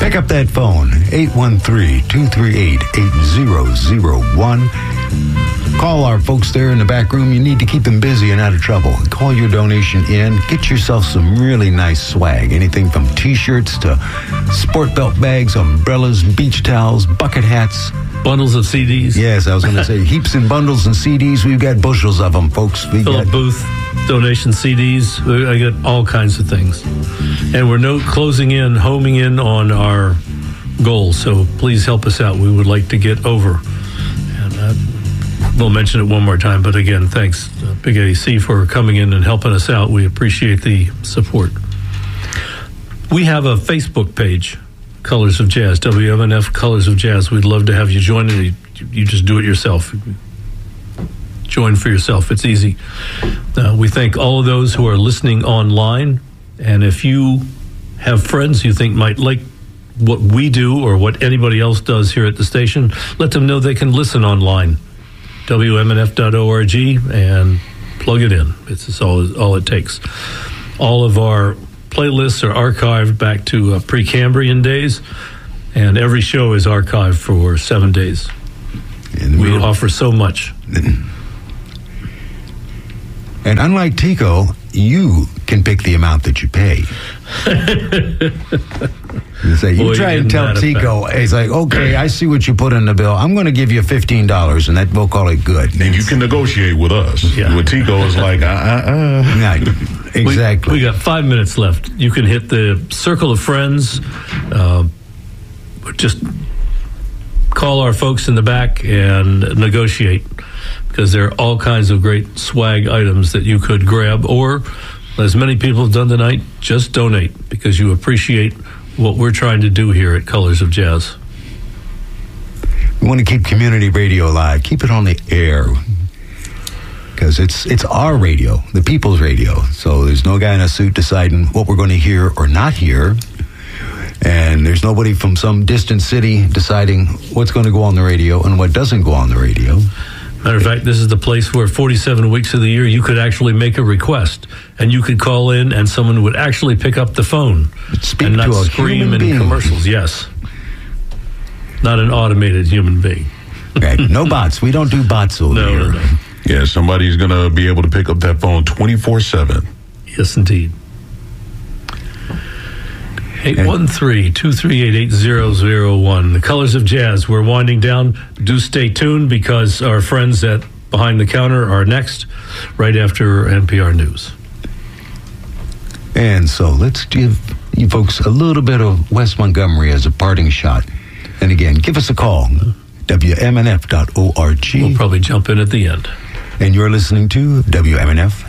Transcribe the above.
Pick up that phone, 813-238-8001. Call our folks there in the back room. You need to keep them busy and out of trouble. Call your donation in. Get yourself some really nice swag. Anything from T-shirts to sport belt bags, umbrellas, beach towels, bucket hats. Bundles of CDs. Yes, I was going to say heaps and bundles and CDs. We've got bushels of them, folks. Philip Booth donation CDs. I got all kinds of things. And we're homing in on our goals. So please help us out. We would like to get over. And we'll mention it one more time. But again, thanks, Big AC, for coming in and helping us out. We appreciate the support. We have a Facebook page, Colors of Jazz, WMNF Colors of Jazz. We'd love to have you join it. You just do it yourself. Join for yourself. It's easy. We thank all of those who are listening online. And if you have friends you think might like what we do or what anybody else does here at the station, let them know they can listen online. WMNF.org and plug it in. It's all it takes. All of our playlists are archived back to Precambrian days, and every show is archived for 7 days. And we offer so much. And unlike Tico, you can pick the amount that you pay. You try and tell Tico, he's like, okay, I see what you put in the bill. I'm going to give you $15, and that we'll call it good. And you can negotiate with us. Yeah. With Tico, it's like, Yeah, exactly. We got 5 minutes left. You can hit the circle of friends. Just call our folks in the back and negotiate, because there are all kinds of great swag items that you could grab, or, as many people have done tonight, just donate, because you appreciate what we're trying to do here at Colors of Jazz. We want to keep community radio alive. Keep it on the air, because it's our radio, the people's radio. So there's no guy in a suit deciding what we're going to hear or not hear. And there's nobody from some distant city deciding what's going to go on the radio and what doesn't go on the radio. Matter of fact, this is the place where 47 weeks of the year you could actually make a request, and you could call in and someone would actually pick up the phone and not scream in commercials. Yes. Not an automated human being. Right. No bots. We don't do bots over here. No. Yeah, somebody's going to be able to pick up that phone 24/7. Yes, indeed. 813-238-8001. The Colors of Jazz. We're winding down. Do stay tuned, because our friends at Behind the Counter are next, right after NPR News. And so let's give you folks a little bit of Wes Montgomery as a parting shot. And again, give us a call, WMNF.org. We'll probably jump in at the end. And you're listening to WMNF